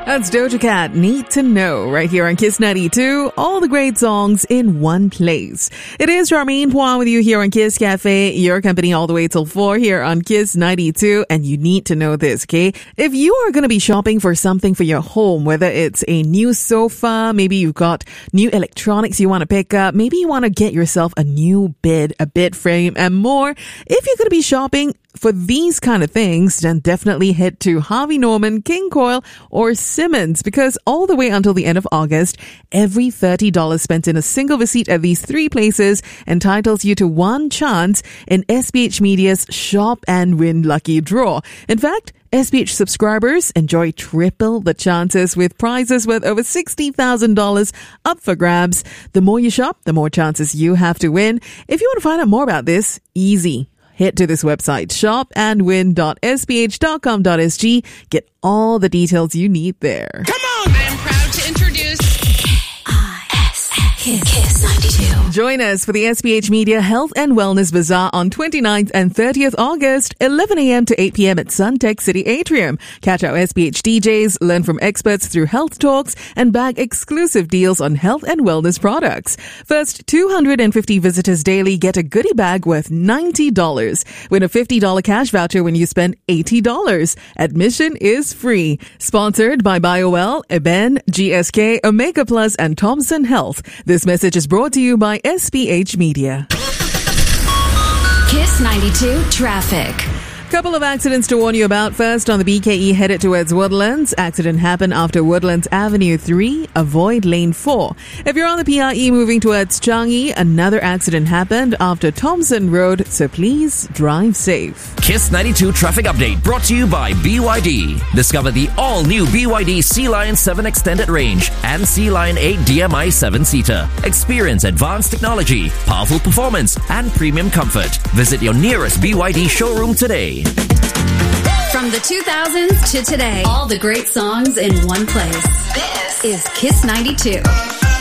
That's Doja Cat, Need to Know, right here on Kiss 92. All the great songs in one place. It is Charmaine Pwan with you here on Kiss Cafe, your company all the way till 4 here on Kiss 92. And you need to know this, okay? If you are going to be shopping for something for your home, whether it's a new sofa, maybe you've got new electronics you want to pick up, maybe you want to get yourself a new bed, a bed frame, and more. If you're going to be shopping for these kind of things, then definitely head to Harvey Norman, King Coil, or Simmons, because all the way until the end of August, every $30 spent in a single receipt at these three places entitles you to one chance in SPH Media's Shop and Win Lucky Draw. In fact, SPH subscribers enjoy triple the chances with prizes worth over $60,000 up for grabs. The more you shop, the more chances you have to win. If you want to find out more about this, easy. Head to this website, shopandwin.sph.com.sg. Get all the details you need there. Come on! I am proud to introduce Kiss 92. Join us for the SPH Media Health and Wellness Bazaar on 29th and 30th August, 11 a.m. to 8 p.m. at Suntec City Atrium. Catch our SPH DJs, learn from experts through health talks, and bag exclusive deals on health and wellness products. First 250 visitors daily get a goodie bag worth $90. Win a $50 cash voucher when you spend $80. Admission is free. Sponsored by BioWell, Eben, GSK, Omega Plus, and Thompson Health. This message is brought to you by SPH Media. Kiss 92 traffic. Couple of accidents to warn you about. First, on the BKE headed towards Woodlands. Accident happened after Woodlands Avenue 3. Avoid lane 4. If you're on the PRE moving towards Changi, another accident happened after Thompson Road, so please drive safe. Kiss 92 traffic update brought to you by BYD. Discover the all-new BYD Sea Lion 7 Extended Range and Sea Lion 8 DMI 7-seater. Experience advanced technology, powerful performance, and premium comfort. Visit your nearest BYD showroom today. From the 2000s to today, all the great songs in one place. This is Kiss 92.